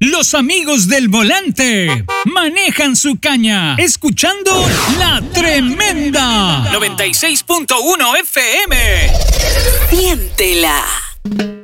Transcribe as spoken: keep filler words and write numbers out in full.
Los amigos del volante manejan su caña, escuchando La Tremenda. noventa y seis punto uno F M. Siéntela.